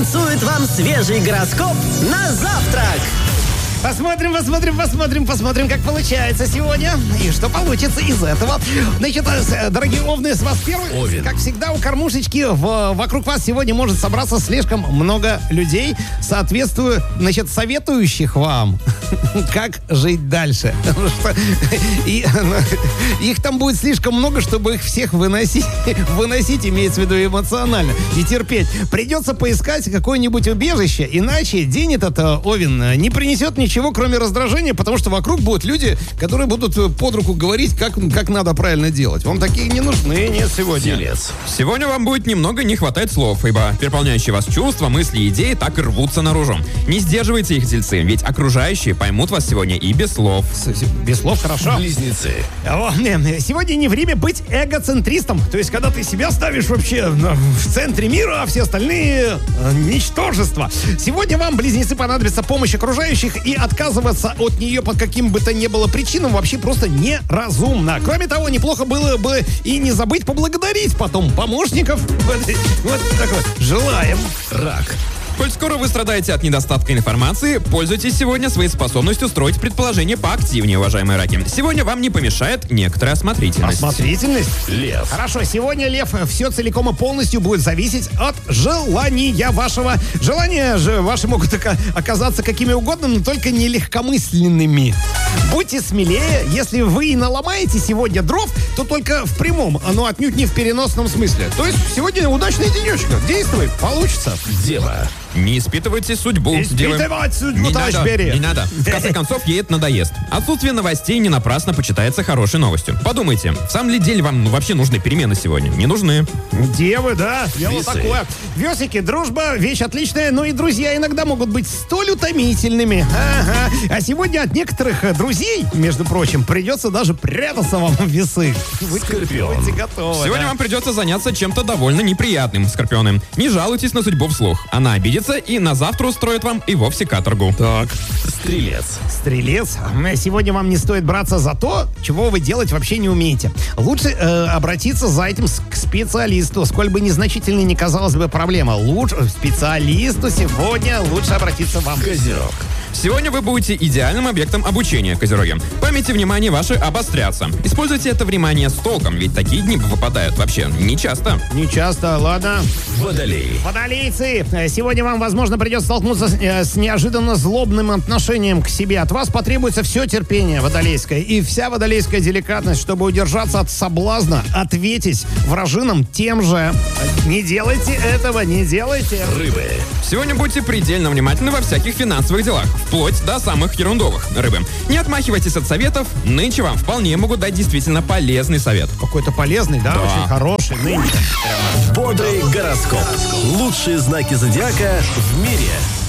рисует вам свежий гороскоп на завтрак. Посмотрим, как получается сегодня. И что получится из этого. Значит, дорогие овны, с вас первый. Овен. Как всегда, у кормушечки вокруг вас сегодня может собраться слишком много людей, советующих вам, как жить дальше. И их там будет слишком много, чтобы их всех выносить, имеется в виду эмоционально, и терпеть. Придется поискать какое-нибудь убежище, иначе день этот овен не принесет ничего, кроме раздражения, потому что вокруг будут люди, которые будут под руку говорить, как надо правильно делать. Вам такие не нужны, нет, сегодня. Телец. Сегодня вам будет немного не хватать слов, ибо переполняющие вас чувства, мысли и идеи так и рвутся наружу. Не сдерживайте их, тельцы, ведь окружающие поймут вас сегодня и без слов. Без слов хорошо. Близнецы. Сегодня не время быть эгоцентристом. То есть, когда ты себя ставишь вообще в центре мира, а все остальные ничтожества. Сегодня вам, близнецы, понадобится помощь окружающих, и отказываться от нее по каким бы то ни было причинам вообще просто неразумно. Кроме того, неплохо было бы и не забыть поблагодарить потом помощников. Вот такое. Желаем. Рак. Коль скоро вы страдаете от недостатка информации, пользуйтесь сегодня своей способностью строить предположения поактивнее, уважаемые раки. Сегодня вам не помешает некоторая осмотрительность. Осмотрительность? Лев. Хорошо, сегодня, лев, все целиком и полностью будет зависеть от желания вашего. Желания же ваши могут оказаться какими угодно, но только не легкомысленными. Будьте смелее, если вы и наломаете сегодня дров, то только в прямом, но отнюдь не в переносном смысле. То есть сегодня удачный денечек. Действуй, получится. Дева. Не испытывайте судьбу. Испытывать судьбу, товарищ Берия. Не надо. В конце концов, ей это надоест. Отсутствие новостей не напрасно почитается хорошей новостью. Подумайте, в самом ли деле вам вообще нужны перемены сегодня? Не нужны. Девы, да, дело Весы. такое. Весики, дружба, вещь отличная, но и друзья иногда могут быть столь утомительными. Ага. А сегодня от некоторых друзей, между прочим, придется даже прятаться вам в весы. Скорпион. Будьте готовы. Сегодня да. вам придется заняться чем-то довольно неприятным, скорпионы. Не жалуйтесь на судьбу вслух. Она обидится и на завтра устроит вам и вовсе каторгу. Так. Стрелец. Стрелец, сегодня вам не стоит браться за то, чего вы делать вообще не умеете. Лучше обратиться за этим к специалисту, сколь бы незначительной ни казалась бы проблема. Лучше специалисту сегодня лучше обратиться вам. Козерог. Сегодня вы будете идеальным объектом обучения, козероги. Память и внимание ваши обострятся. Используйте это внимание с толком, ведь такие дни выпадают вообще не часто. Не часто, ладно. Водолей. Водолейцы, сегодня вам, возможно, придется столкнуться с неожиданно злобным отношением к себе. От вас потребуется все терпение водолейское и вся водолейская деликатность, чтобы удержаться от соблазна, ответить вражинам тем же. Не делайте этого, не делайте. Рыбы. Сегодня будьте предельно внимательны во всяких финансовых делах, вплоть до самых ерундовых, рыбы. Не отмахивайтесь от советов, нынче вам вполне могут дать действительно полезный совет. Какой-то полезный, да? Очень хороший нынче. Бодрый гороскоп. Лучшие знаки зодиака в мире.